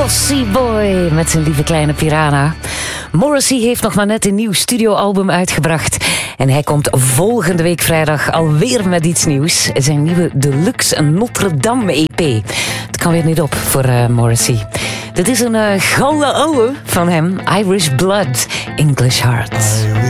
Bossy Boy met zijn lieve kleine piranha. Morrissey heeft nog maar net een nieuw studioalbum uitgebracht. En hij komt volgende week vrijdag alweer met iets nieuws. Zijn nieuwe Deluxe Notre Dame EP. Het kan weer niet op voor Morrissey. Dit is een gouden ouwe van hem. Irish Blood, English Heart.